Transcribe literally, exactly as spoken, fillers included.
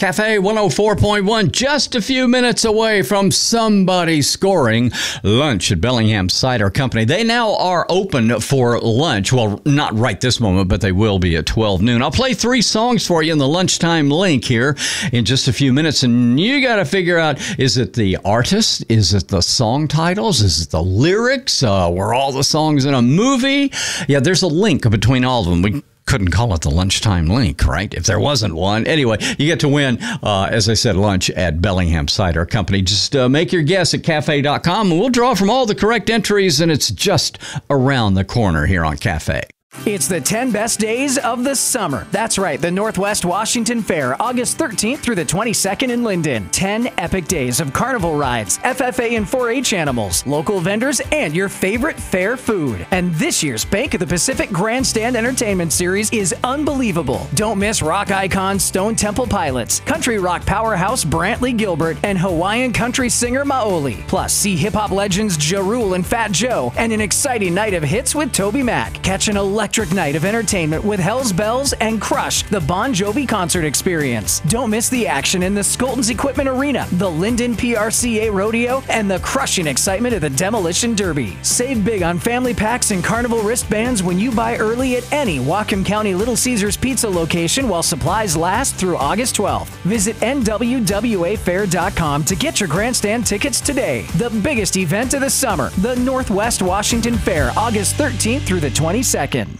Cafe one oh four point one, just a few minutes away from somebody scoring. Lunch at Bellingham Cider Company. They now are open for lunch. Well, not right this moment, but they will be at twelve noon. I'll play three songs for you in the lunchtime link here in just a few minutes, and you got to figure out, is it the artist? Is it the song titles? Is it the lyrics? Uh, were all the songs in a movie? Yeah, there's a link between all of them. We couldn't call it the lunchtime link, right? If there wasn't one. Anyway, you get to win, uh, as I said, lunch at Bellingham Cider Company. Just uh, make your guess at cafe dot com, and we'll draw from all the correct entries, and it's just around the corner here on Cafe. It's the ten best days of the summer. That's right, the Northwest Washington Fair, August thirteenth through the twenty-second in Linden. ten epic days of carnival rides, F F A and four H animals, local vendors, and your favorite fair food. And this year's Bank of the Pacific Grandstand Entertainment Series is unbelievable. Don't miss rock icons Stone Temple Pilots, country rock powerhouse Brantley Gilbert, and Hawaiian country singer Maoli. Plus, see hip-hop legends Ja Rule and Fat Joe, and an exciting night of hits with Toby Mac. Catch an electric night of entertainment with Hell's Bells and Crush, the Bon Jovi concert experience. Don't miss the action in the Skolton's Equipment Arena, the Linden P R C A Rodeo, and the crushing excitement of the Demolition Derby. Save big on family packs and carnival wristbands when you buy early at any Whatcom County Little Caesars Pizza location while supplies last through August twelfth. Visit N W W A fair dot com to get your grandstand tickets today. The biggest event of the summer, the Northwest Washington Fair, August thirteenth through the twenty-second.